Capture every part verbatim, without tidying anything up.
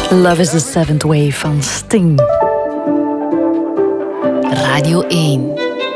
Love is the Seventh Wave van Sting. Radio één.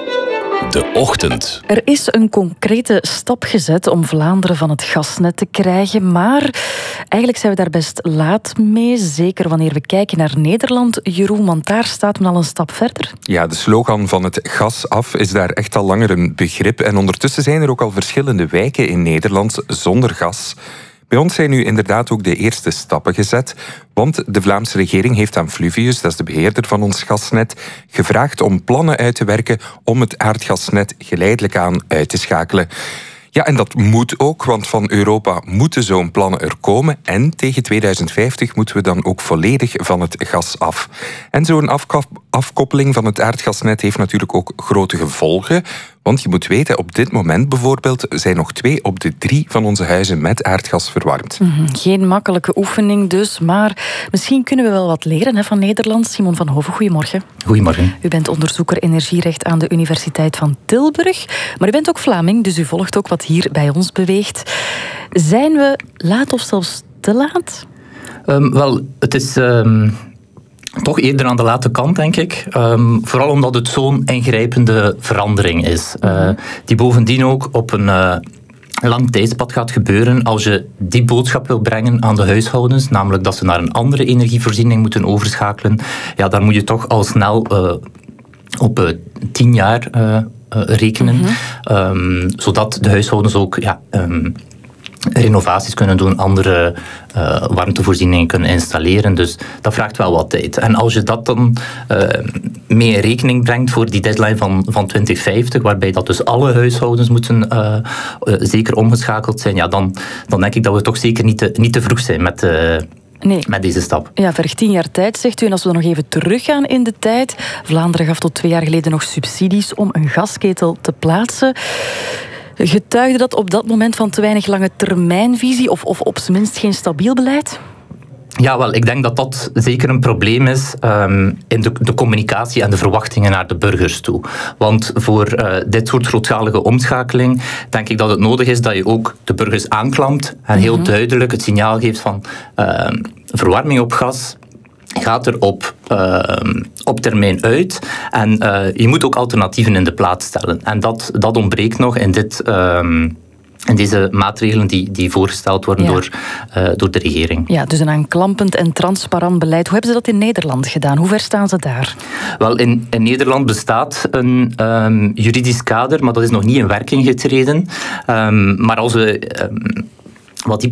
De ochtend. Er is een concrete stap gezet om Vlaanderen van het gasnet te krijgen, maar eigenlijk zijn we daar best laat mee, zeker wanneer we kijken naar Nederland. Jeroen, want daar staat men al een stap verder. Ja, de slogan van het gas af is daar echt al langer een begrip en ondertussen zijn er ook al verschillende wijken in Nederland zonder gas. Bij ons zijn nu inderdaad ook de eerste stappen gezet, want de Vlaamse regering heeft aan Fluvius, dat is de beheerder van ons gasnet, gevraagd om plannen uit te werken om het aardgasnet geleidelijk aan uit te schakelen. Ja, en dat moet ook, want van Europa moeten zo'n plannen er komen en tegen tweeduizend vijftig moeten we dan ook volledig van het gas af. En zo'n afkop- afkoppeling van het aardgasnet heeft natuurlijk ook grote gevolgen, want je moet weten, op dit moment bijvoorbeeld zijn nog twee op de drie van onze huizen met aardgas verwarmd. Mm-hmm. Geen makkelijke oefening dus, maar misschien kunnen we wel wat leren hè, van Nederland. Simon van Hoven, goedemorgen. Goedemorgen. U bent onderzoeker energierecht aan de Universiteit van Tilburg, maar u bent ook Vlaming, dus u volgt ook wat hier bij ons beweegt. Zijn we laat of zelfs te laat? Um, wel, het is um, toch eerder aan de late kant, denk ik. Um, vooral omdat het zo'n ingrijpende verandering is. Uh, die bovendien ook op een uh, lang tijdspad gaat gebeuren als je die boodschap wil brengen aan de huishoudens, namelijk dat ze naar een andere energievoorziening moeten overschakelen. Ja, dan moet je toch al snel uh, op uh, tien jaar uh, uh, rekenen, mm-hmm. um, zodat de huishoudens ook ja, um, renovaties kunnen doen, andere uh, warmtevoorzieningen kunnen installeren. Dus dat vraagt wel wat tijd. En als je dat dan uh, mee in rekening brengt voor die deadline van, van twintig vijftig, waarbij dat dus alle huishoudens moeten uh, uh, zeker omgeschakeld zijn, ja, dan, dan denk ik dat we toch zeker niet te, niet te vroeg zijn met... Uh, Nee. Met deze stap. Ja, vergt tien jaar tijd, zegt u. En als we dan nog even teruggaan in de tijd. Vlaanderen gaf tot twee jaar geleden nog subsidies om een gasketel te plaatsen. Getuigde dat op dat moment van te weinig lange termijnvisie of, of op zijn minst geen stabiel beleid? Ja, wel, ik denk dat dat zeker een probleem is um, in de, de communicatie en de verwachtingen naar de burgers toe. Want voor uh, dit soort grootschalige omschakeling denk ik dat het nodig is dat je ook de burgers aanklampt en heel mm-hmm. duidelijk het signaal geeft van uh, verwarming op gas gaat er op, uh, op termijn uit. En uh, je moet ook alternatieven in de plaats stellen. En dat, dat ontbreekt nog in dit... Um, En deze maatregelen die, die voorgesteld worden ja. door, uh, door de regering. Ja, dus een aanklampend en transparant beleid. Hoe hebben ze dat in Nederland gedaan? Hoe ver staan ze daar? Wel, in, in Nederland bestaat een um, juridisch kader, maar dat is nog niet in werking getreden. Um, maar als we... Um, wat die